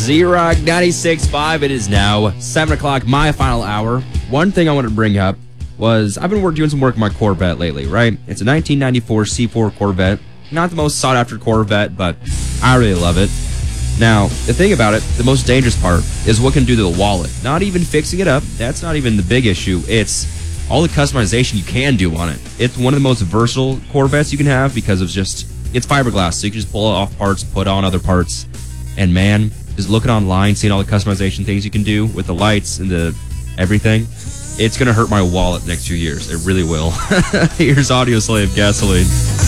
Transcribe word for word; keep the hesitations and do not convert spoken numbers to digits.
Z-Rock ninety-six point five. It is now seven o'clock, my final hour. One thing I wanted to bring up was I've been work, doing some work on my Corvette lately, right? It's a nineteen ninety-four C four Corvette. Not the most sought-after Corvette, but I really love it. Now, the thing about it, the most dangerous part, is what it can do to the wallet. Not even fixing it up. That's not even the big issue. It's all the customization you can do on it. It's one of the most versatile Corvettes you can have because it's just, it's fiberglass, so you can just pull off parts, put on other parts. And man, just looking online, seeing all the customization things you can do with the lights and the everything, it's going to hurt my wallet next few years. It really will. Here's Audio Slave Gasoline.